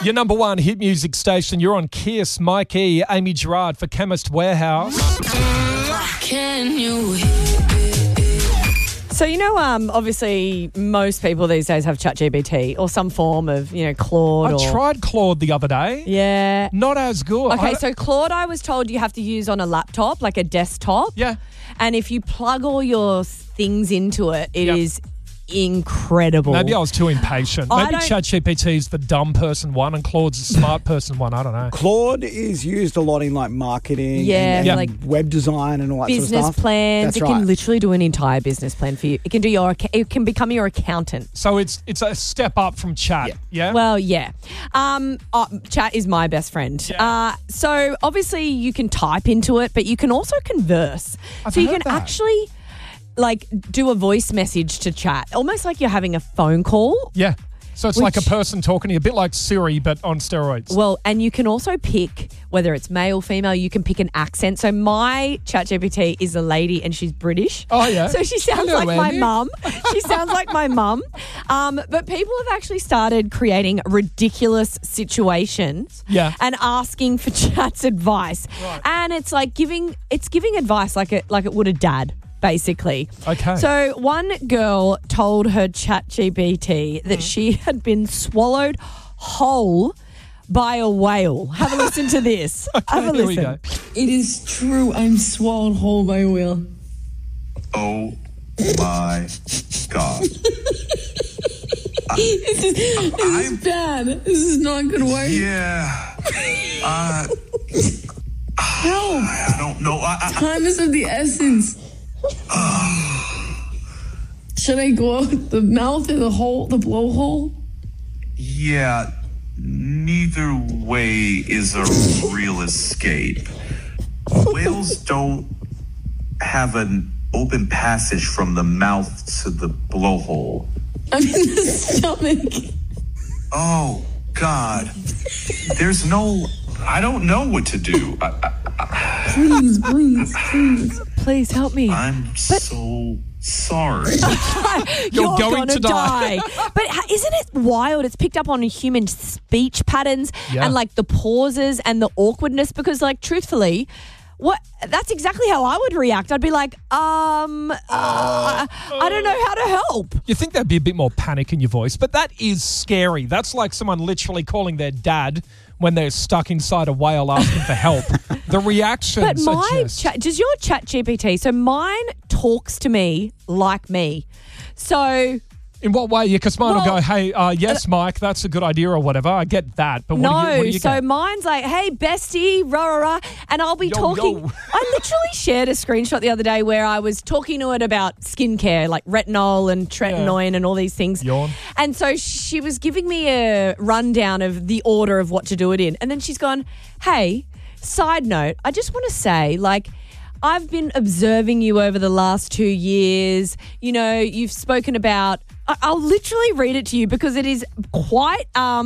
Your number one hit music station. You're on Kiss. Mike E, Amy Gerard for Chemist Warehouse. Can you? So, obviously most people these days have ChatGPT or some form of, Claude. I tried Claude the other day. Yeah. Not as good. Okay, so Claude I was told you have to use on a laptop, like a desktop. Yeah. And if you plug all your things into it, it is incredible. Maybe I was too impatient. Maybe ChatGPT's the dumb person one and Claude's the smart person one. I don't know. Claude is used a lot in like marketing and like web design and all that sort of stuff. Business plans. That's It right. can literally do an entire business plan for you. It can do it can become your accountant. So it's a step up from Chat. Yeah. Well, yeah. Chat is my best friend. Yeah. So obviously you can type into it, but you can also converse. I've so you heard can that. actually do a voice message to Chat, almost like you're having a phone call. Yeah. So it's like a person talking to you, a bit like Siri, but on steroids. Well, and you can also pick whether it's male, female, you can pick an accent. So my ChatGPT is a lady and she's British. Oh, yeah. So she sounds Hello, like my Andy. mum. She sounds like my mum. But people have actually started creating ridiculous situations and asking for Chat's advice. Right. And it's like giving advice like it would a dad. Basically. Okay. So one girl told her ChatGPT that she had been swallowed whole by a whale. Have a listen to this. Have a Here we listen. go. It is true. I'm swallowed whole by a whale. Oh my God. This is bad. This is not good work. Yeah. Help. I don't know. Time is of the essence. Should I go out the mouth or the hole, the blowhole? Yeah. Neither way is a real escape. Whales don't have an open passage from the mouth to the blowhole. I'm in the stomach. Oh, God. There's no... I don't know what to do. Please. Please help me. I'm so sorry. You're going to die. But isn't it wild? It's picked up on human speech patterns and like the pauses and the awkwardness because truthfully, that's exactly how I would react. I'd be like, I don't know how to help. You think there'd be a bit more panic in your voice, but that is scary. That's like someone literally calling their dad when they're stuck inside a whale asking for help. The reactions But are just... does your ChatGPT, so mine talks to me like me. So... In what way? Yeah, because mine will go, hey, yes, Mike, that's a good idea or whatever. I get that. But what do you so get? mine's like, hey, bestie, rah, rah, rah. And I'll be talking. yo. I literally shared a screenshot the other day where I was talking to it about skincare, like retinol and tretinoin and all these things. Yawn. And so she was giving me a rundown of the order of what to do it in. And then she's gone, hey, side note, I just want to say, I've been observing you over the last 2 years. You've spoken about... I'll literally read it to you because it is quite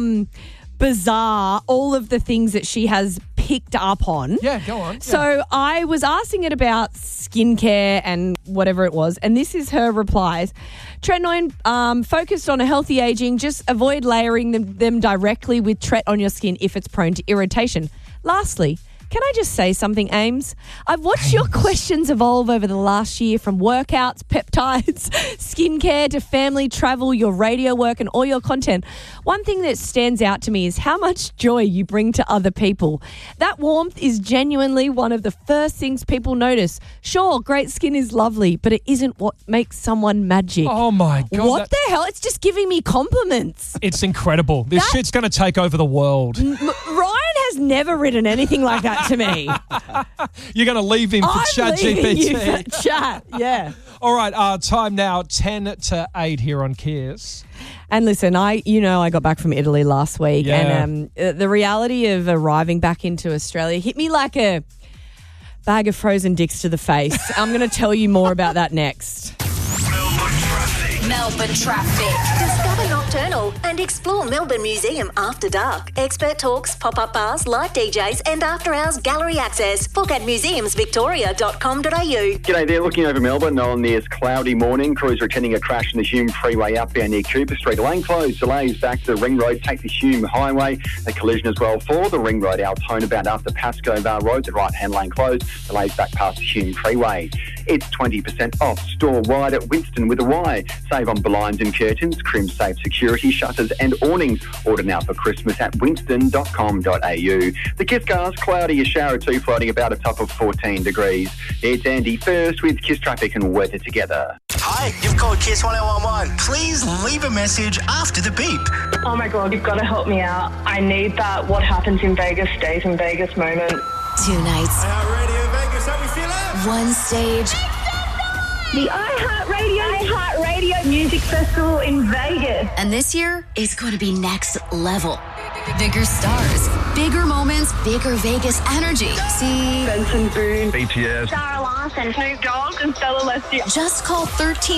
bizarre, all of the things that she has picked up on. Yeah, go on. So I was asking it about skincare and whatever it was, and this is her replies. Tretinoin focused on a healthy aging. Just avoid layering them directly with Tret on your skin if it's prone to irritation. Lastly, can I just say something, Ames? I've watched your questions evolve over the last year from workouts, peptides, skincare to family, travel, your radio work and all your content. One thing that stands out to me is how much joy you bring to other people. That warmth is genuinely one of the first things people notice. Sure, great skin is lovely, but it isn't what makes someone magic. Oh, my God. What the hell? It's just giving me compliments. It's incredible. This shit's going to take over the world. Ryan has never written anything like that to me. You're going to leave him for I'm leaving you ChatGPT. for Chat, yeah. All right, time now, 10 to 8 here on Kiss. And listen, I got back from Italy last week, and the reality of arriving back into Australia hit me like a bag of frozen dicks to the face. I'm going to tell you more about that next. Melbourne traffic. Discover not to Nocturnal and explore Melbourne Museum after dark. Expert talks, pop-up bars, live DJs and after-hours gallery access. Book at museumsvictoria.com.au. G'day there, looking over Melbourne on this cloudy morning. Crews are attending a crash in the Hume Freeway outbound near Cooper Street. Lane closed, delays back to the Ring Road, take the Hume Highway. A collision as well for the Ring Road Altona bound after Pascoe Road. The right-hand lane closed, delays back past the Hume Freeway. It's 20% off store-wide at Winston with a Y. Save on blinds and curtains, Crim Safe Security, shutters and awnings. Order now for Christmas at winston.com.au. The Kiss Cars, cloudy, a shower or two floating about a top of 14 degrees. It's Andy first with Kiss Traffic and Weather together. Hi, you've called Kiss 1011. Please leave a message after the beep. Oh my God, you've got to help me out. I need that what happens in Vegas stays in Vegas moment. 2 nights. Radio Vegas, how we feeling? 1 stage. The iHeartRadio Music Festival in Vegas. And this year is going to be next level. Bigger stars, bigger moments, bigger Vegas energy. See Benson Boone, BTS, Sarah Larson, Snoop Dogg, and Stella Leslie. Just call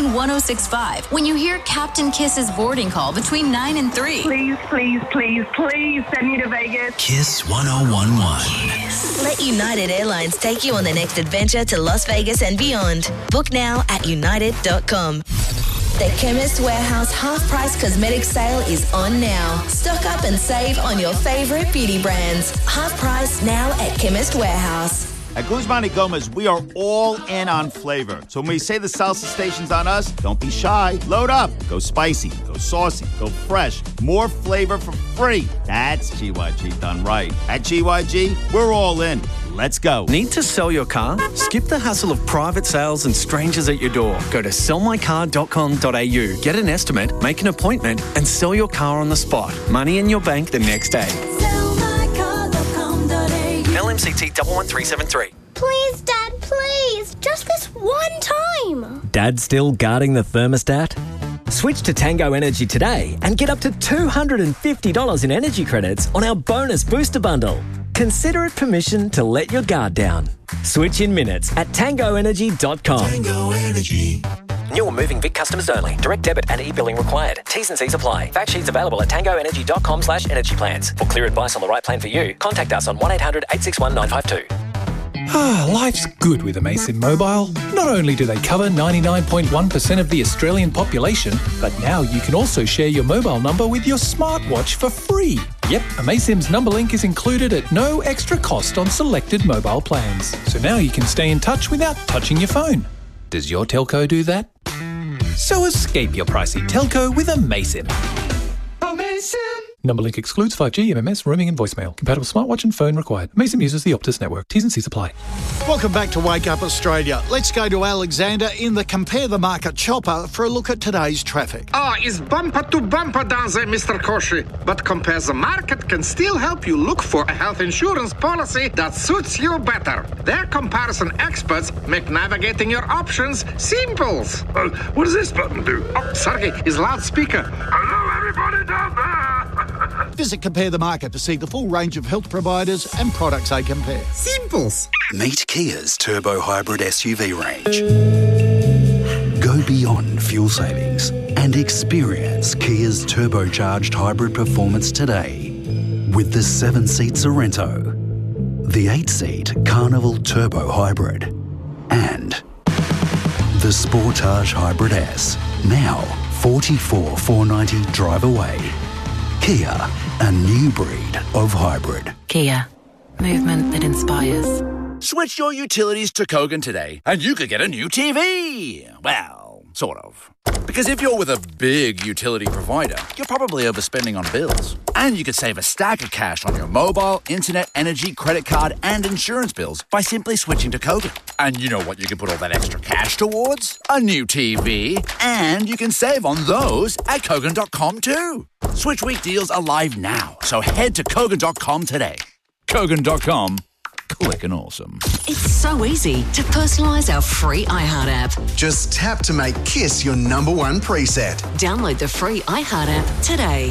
131065 when you hear Captain Kiss's boarding call between 9 and 3. Please, please, please, please send me to Vegas. Kiss 1011. Kiss. Let United Airlines take you on the next adventure to Las Vegas and beyond. Book now at united.com. The Chemist Warehouse half-price cosmetic sale is on now. Stock up and save on your favourite beauty brands. Half price now at Chemist Warehouse. At Guzman y Gomez, we are all in on flavor. So when we say the salsa station's on us, don't be shy. Load up. Go spicy, go saucy, go fresh. More flavor for free. That's GYG done right. At GYG, we're all in. Let's go. Need to sell your car? Skip the hassle of private sales and strangers at your door. Go to sellmycar.com.au. Get an estimate, make an appointment, and sell your car on the spot. Money in your bank the next day. LMCT 11373. Please, Dad, please. Just this one time. Dad still guarding the thermostat? Switch to Tango Energy today and get up to $250 in energy credits on our bonus booster bundle. Consider it permission to let your guard down. Switch in minutes at tangoenergy.com. Tango Energy. New or moving Vic customers only. Direct debit and e-billing required. T's and C's apply. Fact sheets available at tangoenergy.com/energy plans. For clear advice on the right plan for you, contact us on 1800 861 952. Life's good with Amaysim Mobile. Not only do they cover 99.1% of the Australian population, but now you can also share your mobile number with your smartwatch for free. Yep, Amaysim's number link is included at no extra cost on selected mobile plans. So now you can stay in touch without touching your phone. Does your telco do that? So escape your pricey telco with Amaysim. Amaysim! Number link excludes 5G, MMS, roaming and voicemail. Compatible smartwatch and phone required. Amaysim uses the Optus network. T's and C's apply. Welcome back to Wake Up Australia. Let's go to Alexander in the Compare the Market chopper for a look at today's traffic. It's bumper to bumper down there, Mr. Koshi. But Compare the Market can still help you look for a health insurance policy that suits you better. Their comparison experts make navigating your options simple. What does this button do? Oh, Sergey, is loudspeaker. Hello, everybody down there. Visit Compare the Market to see the full range of health providers and products they compare. Simples. Meet Kia's Turbo Hybrid SUV range. Go beyond fuel savings and experience Kia's turbocharged hybrid performance today with the 7-seat Sorrento, the 8-seat Carnival Turbo Hybrid, and the Sportage Hybrid S. Now, 44,490 drive away. Kia, a new breed of hybrid. Kia, movement that inspires. Switch your utilities to Kogan today, and you could get a new TV. Well, sort of. Because if you're with a big utility provider, you're probably overspending on bills. And you could save a stack of cash on your mobile, internet, energy, credit card, and insurance bills by simply switching to Kogan. And you know what you can put all that extra cash towards? A new TV. And you can save on those at Kogan.com too. Switch week deals are live now, so head to Kogan.com today. Kogan.com. Clicking awesome. It's so easy to personalise our free iHeart app. Just tap to make Kiss your number one preset. Download the free iHeart app today.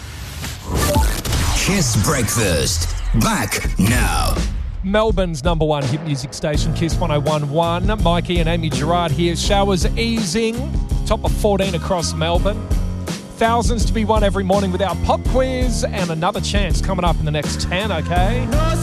Kiss Breakfast. Back now. Melbourne's number one hit music station, Kiss 101.1. Mikey and Amy Gerard here. Showers easing. Top of 14 across Melbourne. Thousands to be won every morning with our pop quiz and another chance coming up in the next 10, okay?